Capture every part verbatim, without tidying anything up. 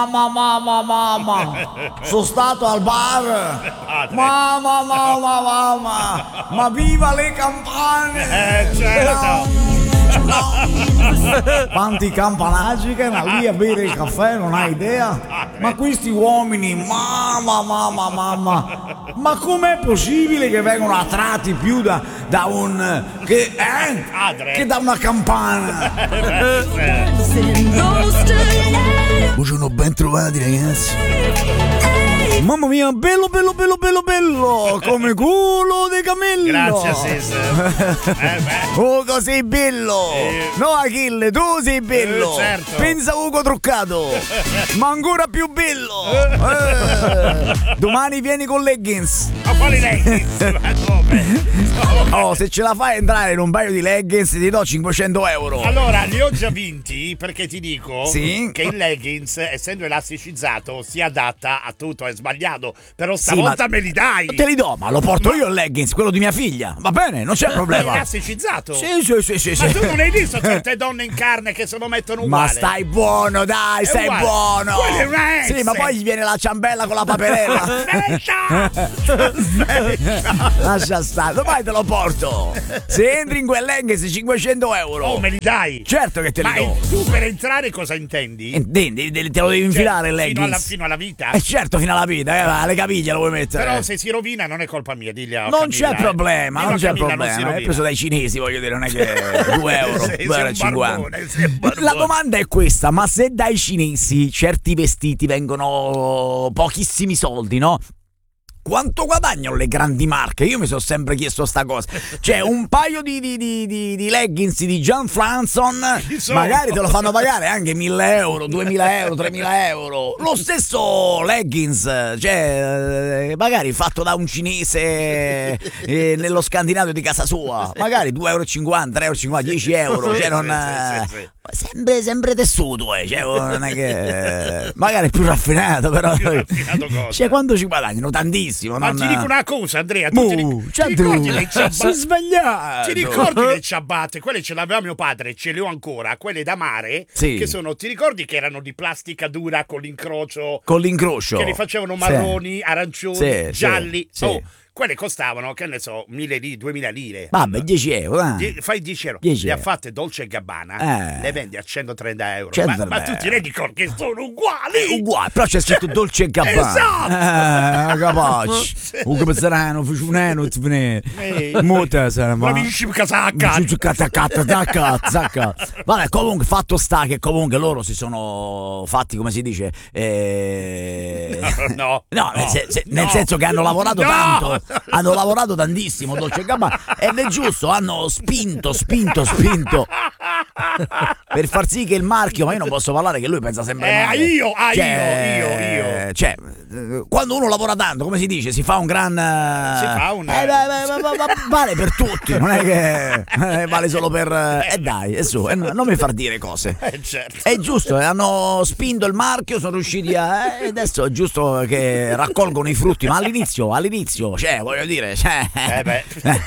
Mamma, mamma, mamma, sono stato al bar. Mamma, mamma, mamma, ma viva le campane. Eh, certo. Quanti campanaggi che erano lì a bere il caffè, non hai idea? Ma questi uomini, mamma, mamma, mamma, ma com'è possibile che vengono attratti più da, da un che, eh, che da una campana? Buongiorno, ben trovati ragazzi. Mamma mia, bello, bello, bello, bello, bello, come culo di cammello. Grazie, Cesar. Eh, oh, sei bello. Eh. No, Achille, tu sei bello. Eh, certo. Pensa Ugo truccato, ma ancora più bello. Eh. Domani vieni con leggings. Ma quali leggings? Ma come? Oh, se ce la fai entrare in un paio di leggings ti do cinquecento euro. Allora, li ho già vinti perché ti dico sì? che il leggings, essendo elasticizzato, si adatta a tutto, è sbagliato. Però stavolta sì, me li dai. Te li do, ma lo porto ma... io il leggings, quello di mia figlia. Va bene, non c'è problema. È elasticizzato? Sì, sì, sì, sì. Ma sì. tu non hai visto certe donne in carne che se lo mettono uguale? Ma stai buono, dai, è stai uguale. buono. È una sì, ma poi gli viene la ciambella con la paperella. Aspetta! Aspetta! Lascia stare, domani te lo porto. Se entri in quel leggings cinquecento euro. Oh, me li dai? Certo che te li ma do. Ma tu per entrare cosa intendi? Intendi, te lo devi infilare il cioè, leggings. Fino alla, fino alla vita? Eh certo, fino alla vita, eh, alle caviglie lo vuoi mettere. Però se si rovina non è colpa mia, digli a Non Camilla, c'è problema, eh. non c'è Camilla, problema. Non è preso dai cinesi, voglio dire, non è che due euro, sei, due euro e sei cinquanta. barbone, La domanda è questa, ma se dai cinesi certi vestiti vengono pochissimi soldi, no? Quanto guadagnano le grandi marche? Io mi sono sempre chiesto sta cosa. Cioè, un paio di, di, di, di, di leggings di John Franson magari te lo fanno pagare anche mille euro, duemila euro, tremila euro. Lo stesso leggings, cioè, magari fatto da un cinese eh, nello scandinavio di casa sua, magari due euro e cinquanta, tre euro e cinquanta, dieci euro. Cioè, non, sì, sì, sì. Sempre, sempre tessuto, eh. Cioè, non è che magari è più raffinato, però. Più raffinato cosa? Cioè, quando ci guadagnano tantissimo. Ma non... ti dico una cosa, Andrea, tu Mu, ti, ric- cioè ti tu, ricordi le ciabatte? sei sbagliato. Ti ricordi le ciabatte? Quelle ce l'aveva mio padre, ce le ho ancora, quelle da mare, sì. Che sono, ti ricordi che erano di plastica dura con l'incrocio? Con l'incrocio. Che li facevano marroni, sì. arancioni, sì, gialli. Sì, oh, sì. Quelle costavano, che ne so, mille lire, duemila lire. Vabbè, dieci euro. Eh. Die- fai dieci euro. dieci le euro. ha fatte Dolce e Gabbana, eh. le vendi a centotrenta euro. centotrenta Ma, ma tu ti rendi conto che sono uguali? Uguali, però c'è scritto Dolce e Gabbana. Esatto. Eh, capace. Un pezzerano, fece un anno, ti viene. Molto sarà, ma. Bravissimo, casacca. Vabbè, comunque, fatto sta che comunque loro si sono fatti, come si dice, eh... no, no, no, nel, se- se- no. nel senso che hanno lavorato no. tanto, hanno lavorato tantissimo Dolce e Gabbana ed è giusto, hanno spinto, spinto, spinto per far sì che il marchio, ma io non posso parlare che lui pensa sempre eh, male. io, ah, cioè, io, io, io. Cioè, quando uno lavora tanto, come si dice, si fa un gran si fa un eh, beh, beh, beh, vale per tutti, non è che eh, vale solo per e eh, dai, e su, eh, non mi far dire cose. Eh, certo. È giusto, eh, hanno spinto il marchio, sono riusciti a eh, adesso è giusto che raccolgono i frutti, ma all'inizio, all'inizio, cioè, voglio dire, cioè, eh beh.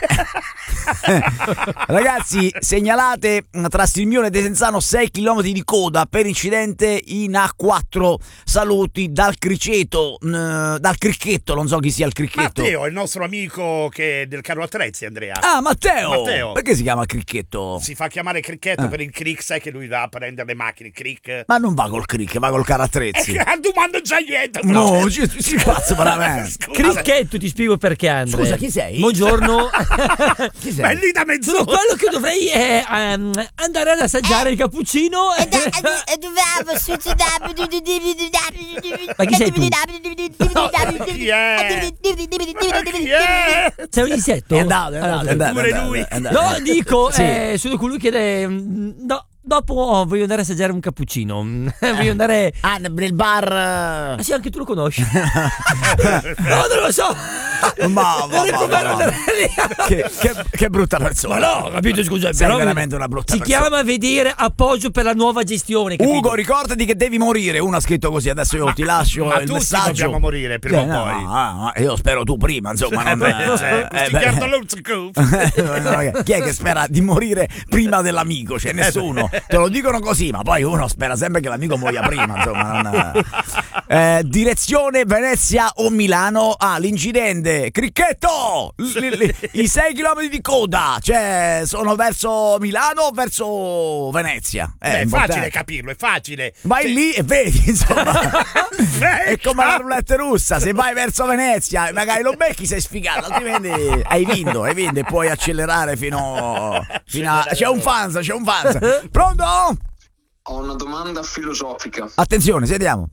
ragazzi, segnalate tra Sirmione e Desenzano sei chilometri di coda per incidente in A quattro. Saluti dal Criceto, mh, dal Cricchetto, non so chi sia il Cricchetto. Matteo è il nostro amico che del carro attrezzi, Andrea. Ah, Matteo. Matteo. Perché si chiama Cricchetto? Si fa chiamare Cricchetto ah. per il crick, sai che lui va a prendere le macchine, crick. Ma non va col crick, va col carro attrezzi. Eh, tu manda già niente. No, ci, ci pazzo veramente. Cricchetto, ti spiego perché, Andrea. Scusa, chi sei? Buongiorno. Chi sei? Ma è lì da mezz'ora. Sono quello che dovrei eh, um, andare ad assaggiare eh. il cappuccino. E dovevamo succedere. Ma chi sei tu? Chi è? Chi è? Sei un insetto? È andato, è andato, è andato, pure è andato, lui. è andato. No, dico, Sì. eh, sono colui che de- no, dopo oh, voglio andare a assaggiare un cappuccino. Voglio andare. Ah, nel bar. Ah sì, anche tu lo conosci. No, non lo so. Ma, ma, Non ma, ma, ma. Che, che, che brutta persona. Ma no, capito, scusa, Sei però veramente una brutta si persona. chiama vedere appoggio per la nuova gestione, capito? Ugo, ricordati che devi morire. Uno ha scritto così, adesso io ti lascio Ma il tutti messaggio. dobbiamo morire prima Sì, o no, poi. no, no, io spero tu prima, insomma. Eh, Non, beh, eh, eh, eh, beh, beh. Chi è che spera di morire prima dell'amico? C'è nessuno. te lo dicono così, ma poi uno spera sempre che l'amico muoia prima, insomma. Non... Eh, direzione Venezia o Milano? Ah, l'incidente, Cricchetto, l- l- i sei chilometri di coda, cioè sono verso Milano o verso Venezia? Eh, è importante. facile capirlo, è facile. Vai Cioè- lì e vedi, insomma. È come la roulette russa, se vai verso Venezia magari lo becchi, sei sfigato, altrimenti hai vinto, hai vinto e puoi accelerare fino, fino a... C'è un fans, c'è un fans. Pronto? Ho una domanda filosofica, Attenzione, sentiamo.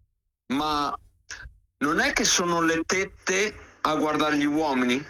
ma non è che sono le tette a guardare gli uomini?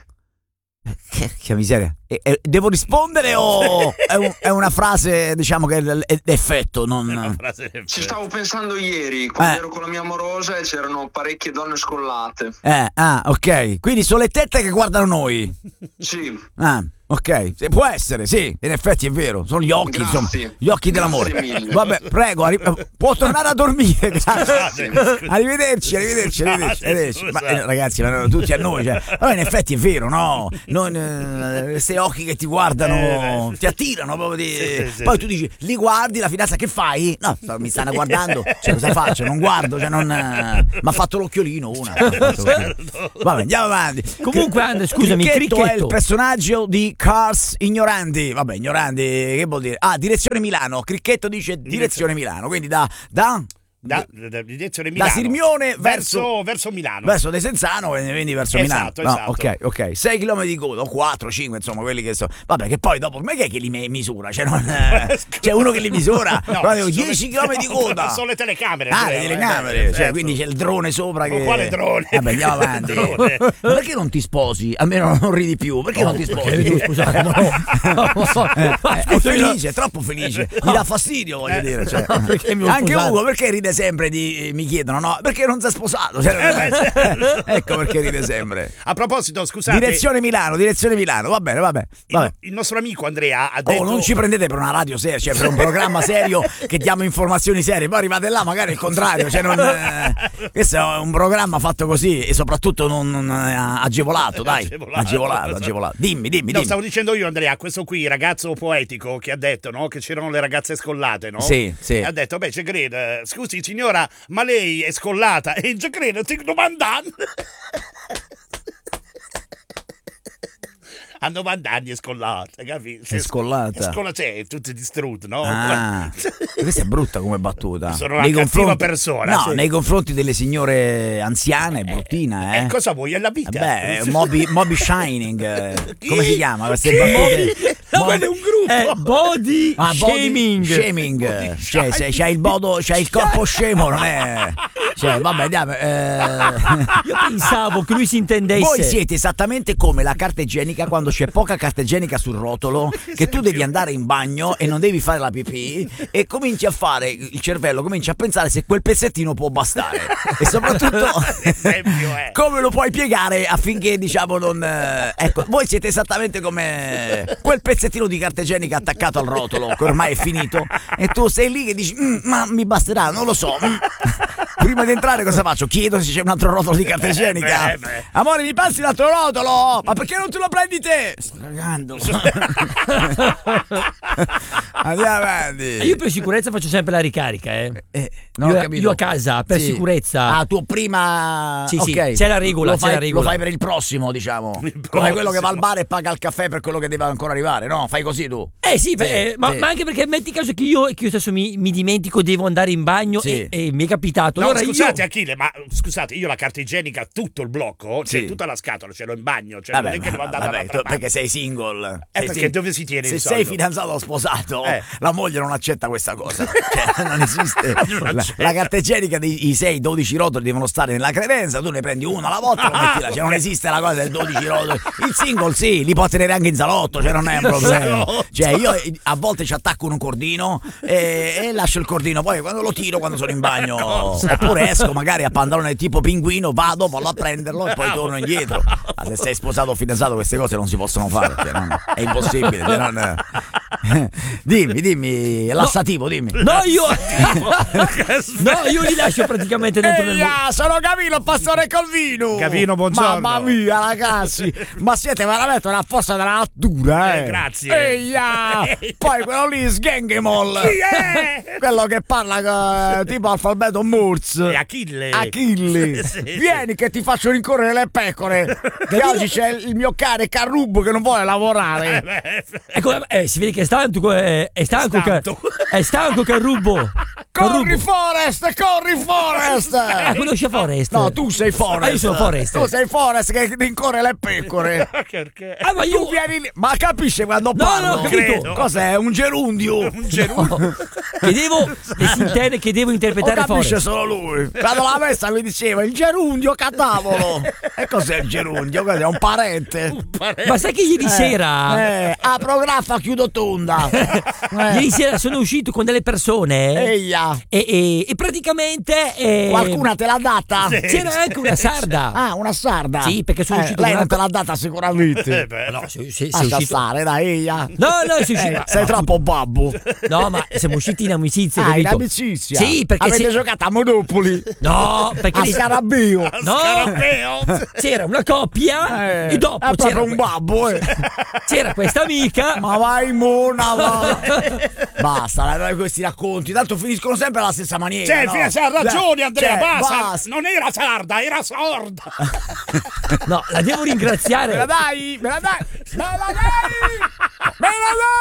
Che, che miseria. E- e- devo rispondere o è, un- è una frase, diciamo, che è è d'effetto, È una non... frase che- Ci stavo pensando ieri, quando Eh. ero con la mia amorosa e c'erano parecchie donne scollate. Eh, ah, ok. Quindi sono le tette che guardano noi. Sì, Ah, ok. Se- Può essere, sì, in effetti è vero. Sono gli occhi, Grazie. insomma, gli occhi dell'amore. Grazie mille. Vabbè, prego, arri- può tornare a dormire. Grazie. Scusate, scusate. Arrivederci, arrivederci, arrivederci. arrivederci. Ma, eh, ragazzi, ma tutti a noi, cioè. Però in effetti è vero, no? Non, eh, questi occhi che ti guardano, Eh, ti attirano proprio. Di... sì, sì, sì, Poi sì. tu dici, li guardi, la fidanza che fai? No, sto- mi stanno guardando. Cioè, cosa faccio? Non guardo, cioè non. Mi ha fatto l'occhiolino una. Certo. Vabbè, andiamo avanti. Comunque, Andre, scusami, Cricchetto è il Cricchetto. personaggio di Cars Ignoranti. Vabbè, ignoranti, che vuol dire? Ah, direzione Milano. Cricchetto dice direzione Milano. Quindi da, da, Da, da, direzione da Milano. Sirmione verso, verso, verso Milano. verso Desenzano e quindi verso Esatto, Milano. No, esatto. ok, ok. sei chilometri di coda, o quattro, cinque, insomma, quelli che sono. Vabbè, che poi dopo, come che è che li me- misura? Cioè, non, eh, c'è uno che li misura. No, Proprio sono dieci le- chilometri di coda. Sono le telecamere. Ah, Andrea, le eh, telecamere, eh, cioè, certo. quindi c'è il drone sopra che... Ma quale drone? Vabbè, andiamo avanti. Drone. Ma perché non ti sposi? Almeno non ridi più. Perché non ti sposi? Scusate, no. Eh, Ma è scusa, felice, è troppo felice. Mi dà fastidio, voglio Eh. dire. Cioè. Perché mi ho Anche sposato? Ugo, perché ride sempre di... Mi chiedono, no? Perché non si è sposato? Cioè, Eh, beh, certo. ecco perché ride sempre. A proposito, scusate, Direzione Milano, direzione Milano. Va bene, va bene. Vabbè. il, il nostro amico Andrea ha detto... Oh, non ci prendete per una radio seria, cioè per un programma serio che diamo informazioni serie, poi arrivate là magari il contrario, cioè non, eh, questo è un programma fatto così e soprattutto non, non eh, agevolato, dai, Agevolato. agevolato, agevolato. Dimmi, dimmi, No, dimmi. stavo dicendo io, Andrea, questo qui, ragazzo poetico che ha detto, no, che c'erano le ragazze scollate, no? Sì, sì. E ha detto, beh, ci credo, eh, scusi signora, ma lei è scollata? E ci credo, ti domandando. A novanta anni è scollata, capisci? È scollata? È scollata, cioè, tutti distrutti, no? Ah, questa è brutta come battuta. Sono una cattiva persona, No, sì. nei confronti delle signore anziane è bruttina, eh. E cosa vuoi? È la vita. Beh, è Moby, Moby Shining, eh, come si chiama? Queste Chi? battute? No, Moby- ma è un gruppo. Eh, body Ah, body shaming. shaming. Cioè, se c'hai il bodo, c'hai il corpo scemo, non è. Cioè, vabbè, andiamo. eh. Io pensavo che lui si intendesse. Voi siete esattamente come la carta igienica quando c'è poca carta igienica sul rotolo, che tu devi andare in bagno e non devi fare la pipì e cominci a fare il cervello, cominci a pensare se quel pezzettino può bastare e soprattutto Esempio, eh. come lo puoi piegare affinché diciamo non eh, ecco, voi siete esattamente come quel pezzettino di carta igienica attaccato al rotolo che ormai è finito e tu sei lì che dici "Mm, ma mi basterà, non lo so". Mm. Prima di entrare cosa faccio? Chiedo se c'è un altro rotolo di carta igienica. Eh, beh, beh. Amore, mi passi l'altro rotolo? Ma perché non te lo prendi te? Sto cagando. Andiamo avanti. Io per sicurezza faccio sempre la ricarica, eh. Eh, non ho io, capito. io a casa, per Sì. sicurezza. Ah, tu prima. Sì, sì, Ok. c'è la regola, Lo c'è fai, la regola. Lo fai per il prossimo, diciamo. Il Come prossimo. quello che va al bar e paga il caffè per quello che deve ancora arrivare. No, fai così tu. Eh sì, beh, eh, ma, sì. ma anche perché metti caso che io, che io stesso mi, mi dimentico, devo andare in bagno Sì. e, e mi è capitato. No, allora scusate io... Achille, ma scusate, io la carta igienica, tutto il blocco, cioè Sì. tutta la scatola, ce l'ho in bagno, cioè Vabbè, non è che devo ma- andare vabbè, dall'altra tu- parte. perché sei single. Eh, Sei perché single. dove si tiene Se il sei soldo? fidanzato o sposato, Eh. la moglie non accetta questa cosa. Cioè, non esiste. Non la, accetta. la carta igienica dei sei dodici rotoli devono stare nella credenza, tu ne prendi uno alla volta e lo metti là. Cioè, non esiste la cosa del dodici rotoli. Il single sì, li può tenere anche in salotto, cioè non è un problema. Salotto. Cioè, io eh, a volte ci attacco un cordino e, e lascio il cordino, poi quando lo tiro quando sono in bagno, oppure esco magari a pantalone tipo pinguino, vado, vado a prenderlo e poi torno indietro. Ma se sei sposato o fidanzato queste cose non si possono fare, cioè, non- è impossibile. Cioè, non- dimmi, dimmi, lassativo, dimmi. No, io No, io li lascio praticamente dentro nel Eia, sono Gavino, pastore Calvino. Gavino, buongiorno. Mamma mia, ragazzi, ma siete veramente una forza della natura, eh. Eh, grazie. Eia, poi quello lì Sgengemol. Chi è? Quello che parla eh, tipo alfabeto Morse. E Achille. Achille, Sì, sì. vieni che ti faccio rincorrere le pecore. Che oggi c'è il mio cane Carrubo che non vuole lavorare. Beh, Ecco, eh, si vede che è stanco, eh, è stanco, che, Stanco. è stanco Carrubo. Corri Forest, corri Forest. Ah, conosce Forest? No, tu sei Forest. Ah, io sono Forest. Tu sei Forest che rincorre le pecore. perché? Ah, ma io Tu vieni lì. Ma capisce quando No, parlo? no, ho capito. Credo. Cos'è? Un gerundio. Un gerundio. che devo le sintene che devo Lo interpretare capisce Forest. solo lui. Quando la messa mi diceva il gerundio catavolo. E cos'è il gerundio? Cos'è? Un parente. Ma sai che ieri sera Eh, apro graffa, chiudo tonda. Eh. ieri sera sono uscito con delle persone Eia. e, e, e praticamente eh, Qualcuna te l'ha data? Sì. c'era anche una sarda. Ah, una sarda. Sì, perché sono Eh, uscito Lei con non te una- l'ha data sicuramente. Eh, beh, No, se, se, sei Lascia uscito. stare, dai, eia. No, no, sei uscito. Eh, sei troppo babbo. No, ma siamo usciti in amicizia. Ah, in capito? amicizia. Sì, perché avete se- giocato a Monopoli. No, perché A lì- Scarabeo. no, Scarabeo. c'era una coppia Eh, e dopo è c'era, proprio un babbo, eh. c'era questa amica. Ma vai mona, va. Basta, dai, questi racconti, tanto finiscono sempre alla stessa maniera. Cioè, no? fine, c'ha ragione, Cioè, Andrea, cioè, basta. Non era sarda, era sorda. No, la devo Me la ringraziare. dai, me la dai, me la dai, me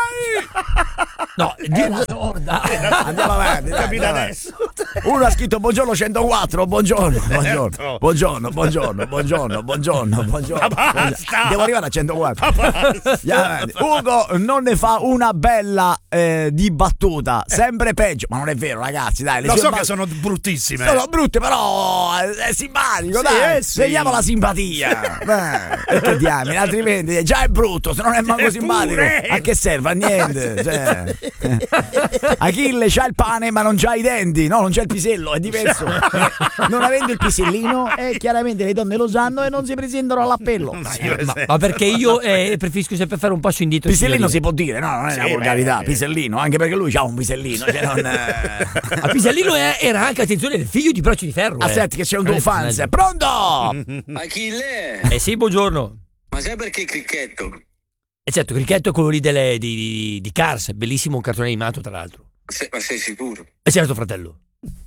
la dai. No, devo sorda. Andiamo avanti, dai, Capita andiamo avanti. adesso. Uno ha scritto buongiorno centoquattro, buongiorno, buongiorno, Certo. buongiorno, buongiorno, buongiorno, buongiorno, buongiorno. Ma basta. Devo arrivare a centoquattro. Andiamo avanti. Ugo non ne fa una bella eh, di battuta, sempre peggio. Ma non è vero, ragazzi, dai. Le Lo sue so bat- che sono bruttissime. sono brutte, però è simpatico, Sì, dai. eh, sì. Vediamo la simpatia. Beh, e che diamine, altrimenti già è brutto, se non è manco Eppure. simpatico. A che serve? A niente. Cioè. Achille c'ha il pane, ma non c'ha i denti. No, non c'è il pisello, è diverso. Non avendo il pisellino, eh, chiaramente le donne lo sanno e non si presentano all'appello. Sì, Ma, ma perché io eh, preferisco sempre fare un passo indietro. Pisellino signorina. si può dire, no, non è Sì, una volgarità. beh. Pisellino, anche perché lui c'ha un pisellino. Cioè non, eh. A Pisellino è- era anche, attenzione, il figlio di Braccio di Ferro. eh. Aspetti che c'è un Grande tuo fans. personaggio. Pronto? Achille, Eh sì, buongiorno. ma sai perché cricchetto? E certo, Cricchetto è quello lì delle, di, di, di Cars, bellissimo, un cartone animato tra l'altro. Se- ma sei sicuro? E certo, fratello.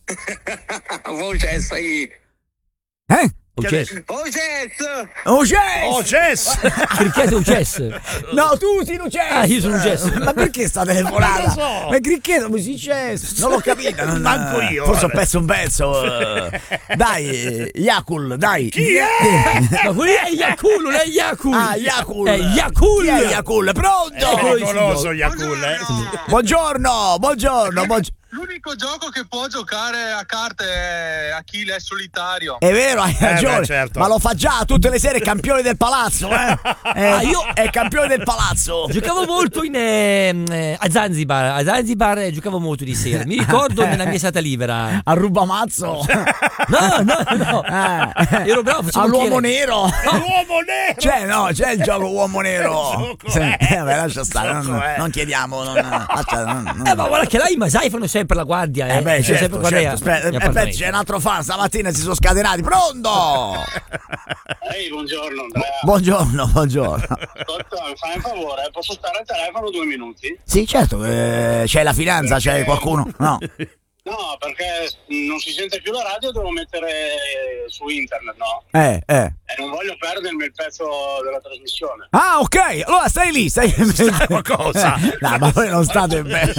Voce sei. Eh? Ucces. Voce. Oh, Jess! Oh, Jess. Cricchetto è Ucces. No, tu sei Luces! Ah, io sono Jess. Ma perché sta telefonata? Non lo so. Ma cricchetto come si dice? Non l'ho capita. Non, Manco io, Forse ho guarda. perso un pezzo. eh. Dai, eh, Yakul, dai. Chi è? Ma quello è Yakul, non è Yakul. Ah, Yakul. È Yakul. Chi è Yakul? Pronto? Eccolo il Pericoloso, signore. Yakul, eh. Buongiorno, buongiorno, buongiorno. L'unico gioco che può giocare a carte è Achille, è solitario. È vero, hai ragione. beh, certo. Ma lo fa già tutte le sere, campione del palazzo, eh? Eh, Ah, io- è campione del palazzo. Giocavo molto in, ehm, eh, a Zanzibar. A Zanzibar eh, giocavo molto di sera. Mi ricordo nella mia estate libera. A rubamazzo. No, no, no. Eh. Ero bravo, facevo All'uomo chiere. nero. L'uomo nero. C'è, no, c'è il gioco uomo nero. Il gioco Sì, è. eh, vabbè, lascia stare, Il non, gioco è. non chiediamo. Non, lascia, non, non- Eh, ma guarda che là i Masai fanno sempre la guardia. Eh, Eh beh, Fanno sempre certo, guardia certo. Aspetta, agli eh, beh, appartamenti. c'è un altro fan, stamattina si sono scatenati. Pronto? Ehi, buongiorno Andrea. Buongiorno, buongiorno. Ascolta, mi fai un favore, posso stare al telefono due minuti? Sì, certo, eh, c'è la finanza, c'è qualcuno. No. No, perché non si sente più la radio, devo mettere su internet, no? Eh, eh. E non voglio perdermi il pezzo della trasmissione. Ah, ok, allora stai lì, stai qualcosa. Eh, no, ma voi non state bene.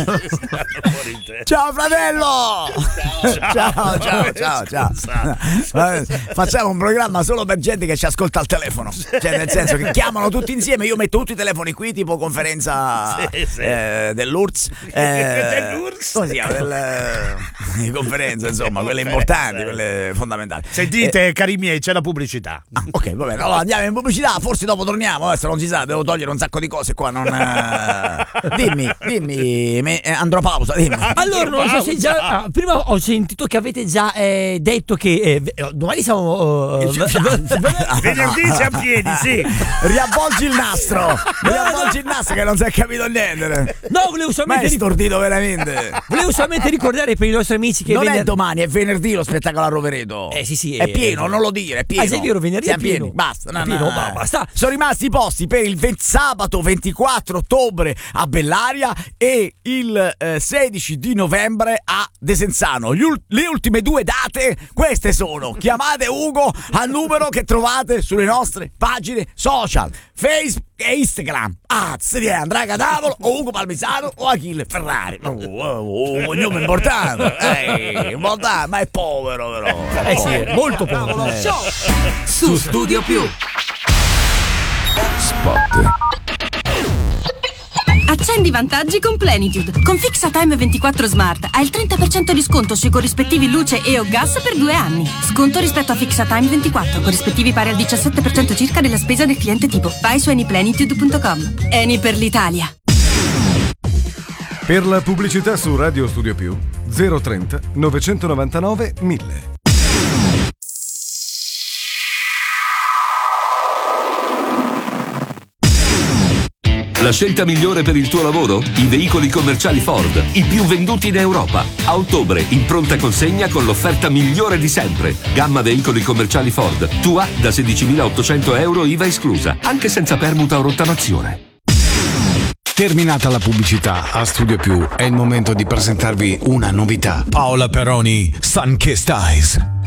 Ciao fratello! Ciao, ciao, ciao, ciao. Vabbè, facciamo un programma solo per gente che ci ascolta al telefono. Cioè, nel senso che chiamano tutti insieme, io metto tutti i telefoni qui, tipo conferenza Sì, sì. eh, dell'U R S S. Eh, Dell'U R S S? Come si chiama? Del, di conferenza, insomma, quelle Conferenza. importanti, quelle fondamentali. Sentite, cari miei, c'è la pubblicità. Ah, Ah, ok, va bene. Allora andiamo in pubblicità, forse dopo torniamo. Adesso non si sa, devo togliere un sacco di cose qua. Non, eh... Dimmi, dimmi, me, eh, andrò a pausa. Dimmi. Allora, non so se già. Ah, prima ho sentito che avete già eh, detto che eh, domani siamo. Uh, Venerdì siamo piedi, sì. Riavvolgi il nastro. Riavvolgi il nastro che non si è capito niente. No, volevo Ma solamente. è stordito veramente. Volevo solamente ricordare per i nostri amici che non vener- è domani, è venerdì lo spettacolo a Rovereto. Eh sì sì, È eh, pieno, eh, non lo dire, è pieno. Ah, sì, è vero, venerdì Siamo è pieno. pieni, basta. No, È pieno, no, ma no. basta. Sono rimasti i posti per il venti sabato ventiquattro ottobre a Bellaria e il eh, sedici di novembre a Desenzano. Gli ul- le ultime due date, queste sono. Chiamate Ugo al numero che trovate sulle nostre pagine social, Facebook e Instagram. Ah, se Andrea Cadavolo o Ugo Palmisano o Achille Ferrari. Oh, oh, oh, un cognome importante. Ehi, importante, ma è povero però. Eh sì, è molto povero. Eh. Su Studio Più. Accendi i vantaggi con Plenitude. Con Fixatime ventiquattro Smart hai il trenta per cento di sconto sui corrispettivi luce e o gas per due anni. Sconto rispetto a Fixatime ventiquattro, corrispettivi pari al diciassette per cento circa della spesa del cliente tipo. Vai su anyplenitude punto com. Eni per l'Italia. Per la pubblicità su Radio Studio Più zero trenta novecentonovantanove mille. La scelta migliore per il tuo lavoro? I veicoli commerciali Ford, i più venduti in Europa. A ottobre, in pronta consegna con l'offerta migliore di sempre. Gamma veicoli commerciali Ford, tua da sedicimilaottocento euro I V A esclusa, anche senza permuta o rottamazione. Terminata la pubblicità, a Studio Più è il momento di presentarvi una novità. Paola Peroni, Sun Kissed Eyes.